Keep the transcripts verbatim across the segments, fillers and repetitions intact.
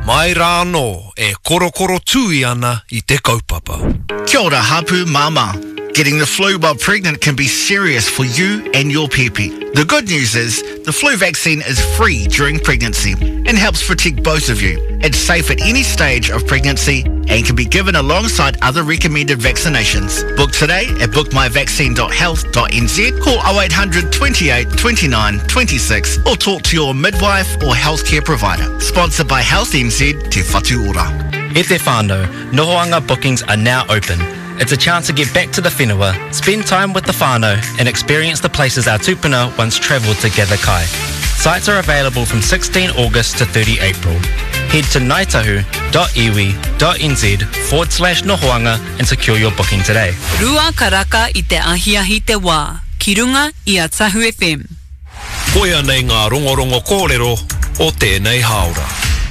Mai rāno e korokoro tui ana I te kaupapa. Kia ora hapu mama. Getting the flu while pregnant can be serious for you and your pepe. The good news is the flu vaccine is free during pregnancy and helps protect both of you. It's safe at any stage of pregnancy and can be given alongside other recommended vaccinations. Book today at book my vaccine dot health dot n z, call oh eight hundred, twenty-eight, twenty-nine, twenty-six or talk to your midwife or healthcare provider. Sponsored by Health N Z, Te Whatu Ora. E te whānau, Nohoanga bookings are now open. It's a chance to get back to the whenua, spend time with the whānau and experience the places our tupuna once travelled to gather kai. Sites are available from sixteenth August to thirtieth April. Head to naitahu dot iwi dot n z forward slash nohoanga and secure your booking today. Rua karaka I te ahiahi te wā. Ki runga I a Tahu F M. Koia nei ngā rongorongo kōrero o tēnei haora.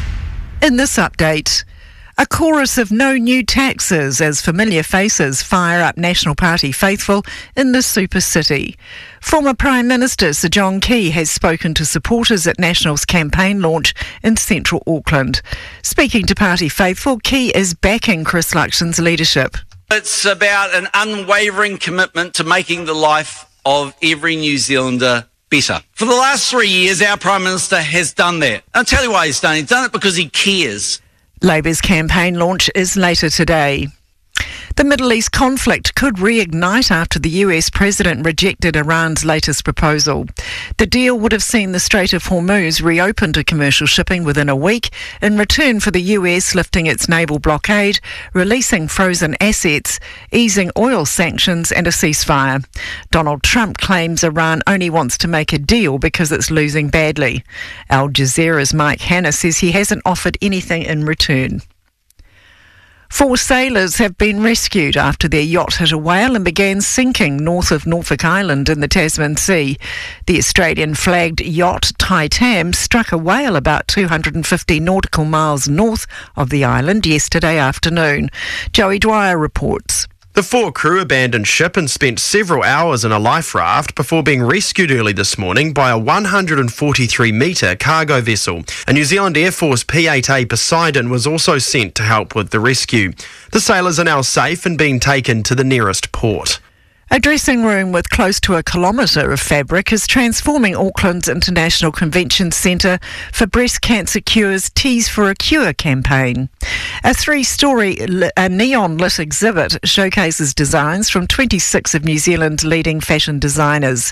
In this update, a chorus of no new taxes as familiar faces fire up National Party faithful in the super city. Former Prime Minister Sir John Key has spoken to supporters at National's campaign launch in central Auckland. Speaking to party faithful, Key is backing Chris Luxon's leadership. It's about an unwavering commitment to making the life of every New Zealander better. For the last three years, our Prime Minister has done that. I'll tell you why he's done it. He's done it because he cares. Labour's campaign launch is later today. The Middle East conflict could reignite after the U S president rejected Iran's latest proposal. The deal would have seen the Strait of Hormuz reopen to commercial shipping within a week in return for the U S lifting its naval blockade, releasing frozen assets, easing oil sanctions and a ceasefire. Donald Trump claims Iran only wants to make a deal because it's losing badly. Al Jazeera's Mike Hanna says he hasn't offered anything in return. Four sailors have been rescued after their yacht hit a whale and began sinking north of Norfolk Island in the Tasman Sea. The Australian-flagged yacht Tai Tam struck a whale about two hundred fifty nautical miles north of the island yesterday afternoon. Joey Dwyer reports. The four crew abandoned ship and spent several hours in a life raft before being rescued early this morning by a one hundred forty-three metre cargo vessel. A New Zealand Air Force P eight A Poseidon was also sent to help with the rescue. The sailors are now safe and being taken to the nearest port. A dressing room with close to a kilometre of fabric is transforming Auckland's International Convention Centre for Breast Cancer Cure's Tease for a Cure campaign. A three-storey a neon-lit exhibit showcases designs from twenty-six of New Zealand's leading fashion designers.